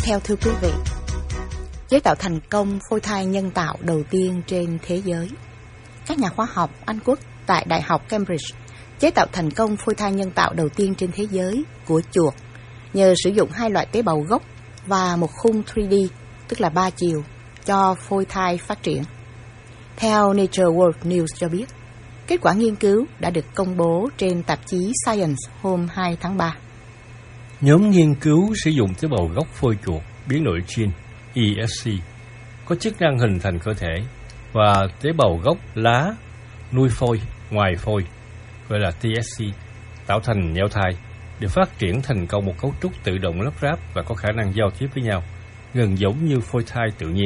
Theo thưa quý vị, chế tạo thành công phôi thai nhân tạo đầu tiên trên thế giới. Các nhà khoa học Anh Quốc tại Đại học Cambridge chế tạo thành công phôi thai nhân tạo đầu tiên trên thế giới của chuột nhờ sử dụng hai loại tế bào gốc và một khung 3D, tức là 3 chiều, cho phôi thai phát triển. Theo Nature World News cho biết, kết quả nghiên cứu đã được công bố trên tạp chí Science hôm 2 tháng 3. Nhóm nghiên cứu sử dụng tế bào gốc phôi chuột biến đổi gene ESC có chức năng hình thành cơ thể và tế bào gốc lá nuôi phôi ngoài phôi gọi là TSC tạo thành nhau thai để phát triển thành công một cấu trúc tự động lắp ráp và có khả năng giao tiếp với nhau, gần giống như phôi thai tự nhiên.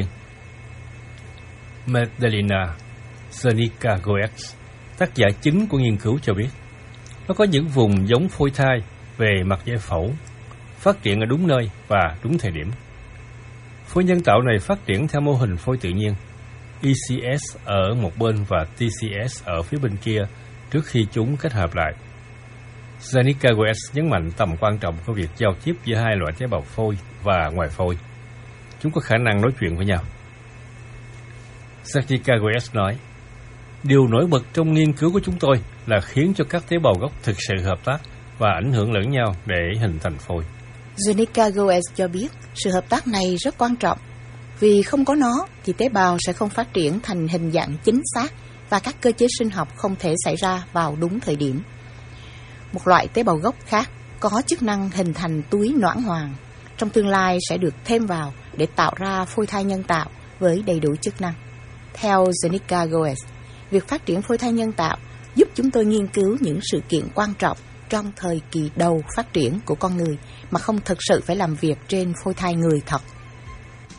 Magdalena Zernikagoets, tác giả chính của nghiên cứu cho biết, nó có những vùng giống phôi thai về mặt giải phẫu, phát triển ở đúng nơi và đúng thời điểm. Phôi nhân tạo này phát triển theo mô hình phôi tự nhiên, ECS ở một bên và TCS ở phía bên kia trước khi chúng kết hợp lại. Zernikagoets nhấn mạnh tầm quan trọng của việc giao tiếp giữa hai loại tế bào phôi và ngoài phôi. Chúng có khả năng nói chuyện với nhau. Zernikagoets nói, điều nổi bật trong nghiên cứu của chúng tôi là khiến cho các tế bào gốc thực sự hợp tác và ảnh hưởng lẫn nhau để hình thành phôi. Zernikagoets cho biết sự hợp tác này rất quan trọng, vì không có nó thì tế bào sẽ không phát triển thành hình dạng chính xác và các cơ chế sinh học không thể xảy ra vào đúng thời điểm. Một loại tế bào gốc khác có chức năng hình thành túi noãn hoàng, trong tương lai sẽ được thêm vào để tạo ra phôi thai nhân tạo với đầy đủ chức năng. Theo Zernikagoets, việc phát triển phôi thai nhân tạo giúp chúng tôi nghiên cứu những sự kiện quan trọng trong thời kỳ đầu phát triển của con người mà không thực sự phải làm việc trên phôi thai người thật.